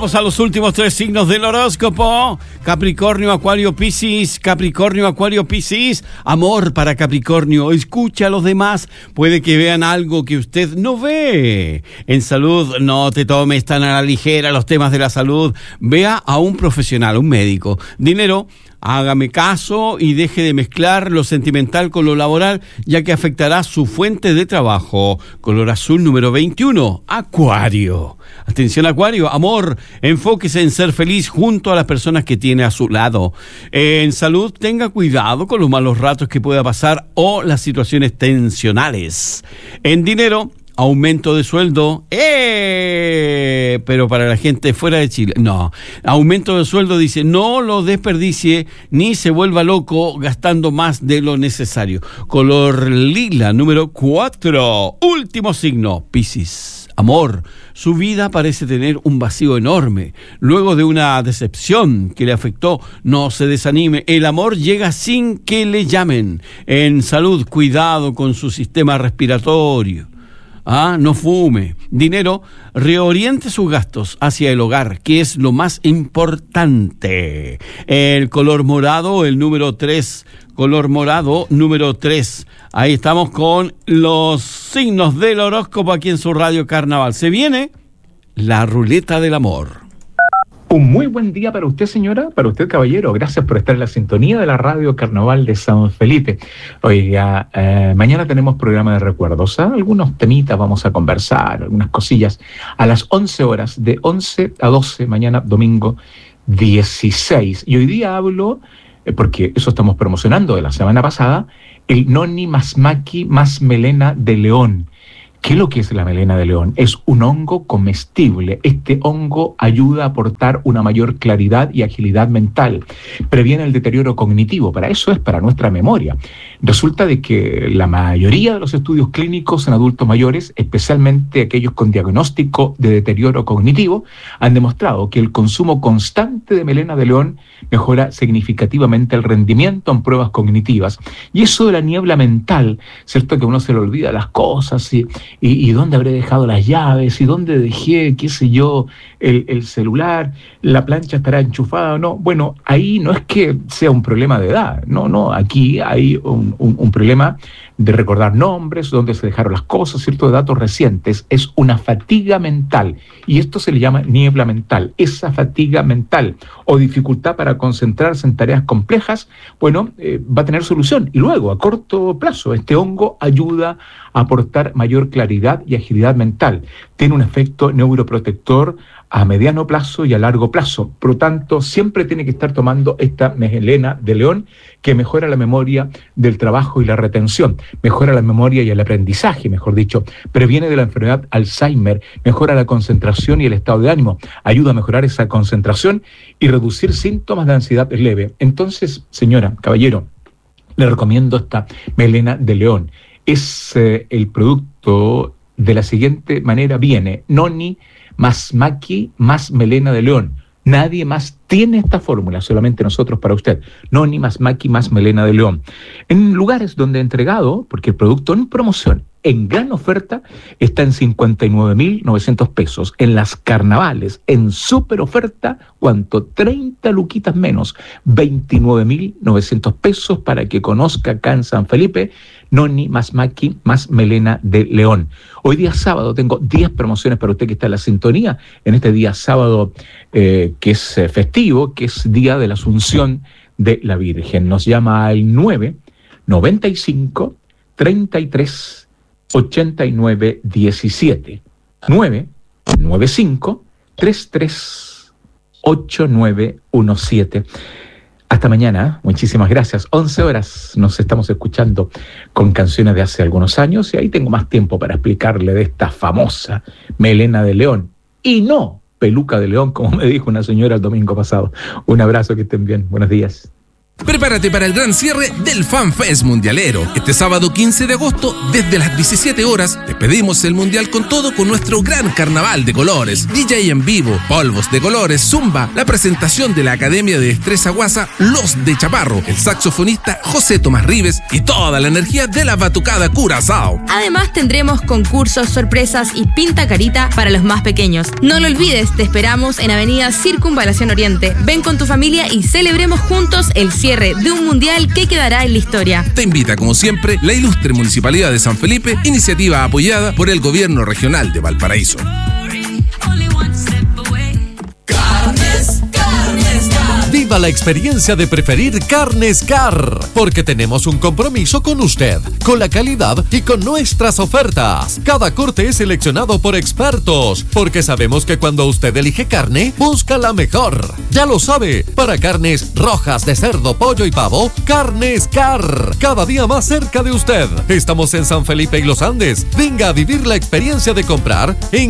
Vamos a los últimos 3 signos del horóscopo. Capricornio, Acuario, Piscis. Capricornio, Acuario, Piscis. Amor para Capricornio. Escucha a los demás. Puede que vean algo que usted no ve. En salud, no te tomes tan a la ligera los temas de la salud. Vea a un profesional, un médico. Dinero, hágame caso y deje de mezclar lo sentimental con lo laboral, ya que afectará su fuente de trabajo. Color azul número 21, Acuario. Atención, Acuario, amor, enfóquese en ser feliz junto a las personas que tiene a su lado. En salud, tenga cuidado con los malos ratos que pueda pasar o las situaciones tensionales. En dinero, aumento de sueldo, pero para la gente fuera de Chile, no. Aumento de sueldo, dice, no lo desperdicie ni se vuelva loco gastando más de lo necesario. Color lila, número 4, último signo, Piscis. Amor, su vida parece tener un vacío enorme. Luego de una decepción que le afectó, no se desanime. El amor llega sin que le llamen. En salud, cuidado con su sistema respiratorio. No fume. Dinero, reoriente sus gastos hacia el hogar, que es lo más importante. El color morado, el número 3. Color morado, número 3. Ahí estamos con los signos del horóscopo aquí en su Radio Carnaval. Se viene la ruleta del amor. Un muy buen día para usted, señora, para usted, caballero. Gracias por estar en la sintonía de la Radio Carnaval de San Felipe. Oiga, mañana tenemos programa de recuerdos. Algunos temitas vamos a conversar, algunas cosillas. A las 11 horas, de 11 a 12, mañana domingo 16. Y hoy día hablo, porque eso estamos promocionando de la semana pasada, el Noni más Maqui más melena de león. ¿Qué es lo que es la melena de león? Es un hongo comestible. Este hongo ayuda a aportar una mayor claridad y agilidad mental. Previene el deterioro cognitivo. Para eso es para nuestra memoria. Resulta de que la mayoría de los estudios clínicos en adultos mayores, especialmente aquellos con diagnóstico de deterioro cognitivo, han demostrado que el consumo constante de melena de león mejora significativamente el rendimiento en pruebas cognitivas. Y eso de la niebla mental, ¿cierto? Que uno se le olvida las cosas y dónde habré dejado las llaves, y dónde dejé, qué sé yo, el celular, la plancha estará enchufada o no. Bueno, ahí no es que sea un problema de edad, no, aquí hay un problema de recordar nombres, dónde se dejaron las cosas, ¿cierto? De datos recientes. Es una fatiga mental, y esto se le llama niebla mental. Esa fatiga mental o dificultad para concentrarse en tareas complejas, bueno, va a tener solución. Y luego, a corto plazo, este hongo ayuda a aportar mayor claridad y agilidad mental. Tiene un efecto neuroprotector a mediano plazo y a largo plazo. Por lo tanto, siempre tiene que estar tomando esta melena de león, que mejora la memoria del trabajo y la retención, mejora la memoria y el aprendizaje, mejor dicho, previene de la enfermedad Alzheimer, mejora la concentración y el estado de ánimo, ayuda a mejorar esa concentración y reducir síntomas de ansiedad leve. Entonces, señora, caballero, le recomiendo esta melena de león. Es el producto de la siguiente manera: viene Noni más Maqui más melena de león. Nadie más tiene esta fórmula, solamente nosotros para usted. Noni más Maqui más melena de león. En lugares donde he entregado, porque el producto en promoción, en gran oferta, está en 59.900 pesos. En las carnavales, en súper oferta, ¿cuánto? 30 luquitas menos, 29.900 pesos, para que conozca acá en San Felipe, Noni más Maqui más melena de león. Hoy día sábado tengo 10 promociones para usted que está en la sintonía, en este día sábado que es festivo, que es día de la Asunción de la Virgen. Nos llama al 995 33 89 17 995 33 89 17. Hasta mañana, muchísimas gracias. 11 horas nos estamos escuchando con canciones de hace algunos años, y ahí tengo más tiempo para explicarle de esta famosa melena de león, y no peluca de león, como me dijo una señora el domingo pasado. Un abrazo, que estén bien. Buenos días. Prepárate para el gran cierre del FanFest Mundialero. Este sábado 15 de agosto, desde las 17 horas, despedimos el Mundial con todo con nuestro gran carnaval de colores. DJ en vivo, polvos de colores, zumba, la presentación de la Academia de Destreza Guasa, Los de Chaparro, el saxofonista José Tomás Rives y toda la energía de la batucada Curazao. Además tendremos concursos, sorpresas y pinta carita para los más pequeños. No lo olvides, te esperamos en Avenida Circunvalación Oriente. Ven con tu familia y celebremos juntos el cierre de un mundial que quedará en la historia. Te invita, como siempre, la ilustre Municipalidad de San Felipe, iniciativa apoyada por el Gobierno Regional de Valparaíso. Viva la experiencia de preferir Carnes Car, porque tenemos un compromiso con usted, con la calidad y con nuestras ofertas. Cada corte es seleccionado por expertos, porque sabemos que cuando usted elige carne, busca la mejor. Ya lo sabe, para carnes rojas de cerdo, pollo y pavo, Carnes Car, cada día más cerca de usted. Estamos en San Felipe y Los Andes. Venga a vivir la experiencia de comprar en